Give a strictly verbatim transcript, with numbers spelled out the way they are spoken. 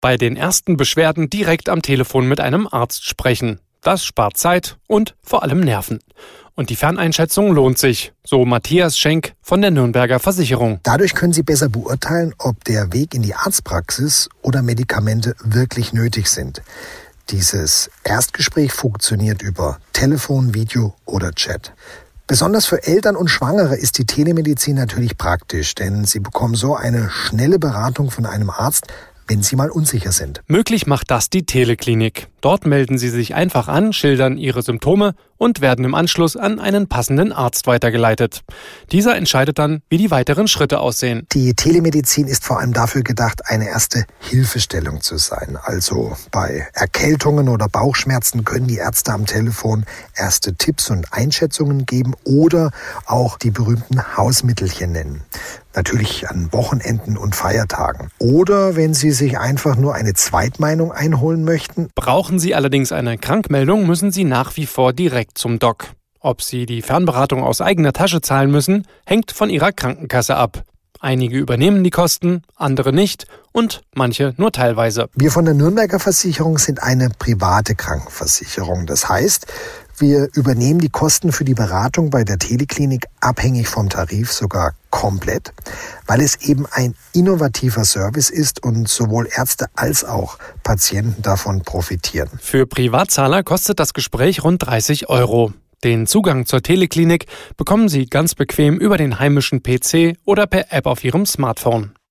bei den ersten Beschwerden direkt am Telefon mit einem Arzt sprechen. Das spart Zeit und vor allem Nerven. Und die Ferneinschätzung lohnt sich, so Matthias Schenk von der Nürnberger Versicherung. Dadurch können Sie besser beurteilen, ob der Weg in die Arztpraxis oder Medikamente wirklich nötig sind. Dieses Erstgespräch funktioniert über Telefon, Video oder Chat. Besonders für Eltern und Schwangere ist die Telemedizin natürlich praktisch, denn sie bekommen so eine schnelle Beratung von einem Arzt, wenn sie mal unsicher sind. Möglich macht das die Teleklinik. Dort melden Sie sich einfach an, schildern Ihre Symptome und werden im Anschluss an einen passenden Arzt weitergeleitet. Dieser entscheidet dann, wie die weiteren Schritte aussehen. Die Telemedizin ist vor allem dafür gedacht, eine erste Hilfestellung zu sein. Also bei Erkältungen oder Bauchschmerzen können die Ärzte am Telefon erste Tipps und Einschätzungen geben oder auch die berühmten Hausmittelchen nennen. Natürlich an Wochenenden und Feiertagen. Oder wenn Sie sich einfach nur eine Zweitmeinung einholen möchten. Brauchen Sie allerdings eine Krankmeldung, müssen Sie nach wie vor direkt zum Doc. Ob Sie die Fernberatung aus eigener Tasche zahlen müssen, hängt von Ihrer Krankenkasse ab. Einige übernehmen die Kosten, andere nicht und manche nur teilweise. Wir von der Nürnberger Versicherung sind eine private Krankenversicherung. Das heißt, wir übernehmen die Kosten für die Beratung bei der Teleklinik abhängig vom Tarif sogar komplett, weil es eben ein innovativer Service ist und sowohl Ärzte als auch Patienten davon profitieren. Für Privatzahler kostet das Gespräch rund dreißig Euro. Den Zugang zur Teleklinik bekommen Sie ganz bequem über den heimischen P C oder per App auf Ihrem Smartphone.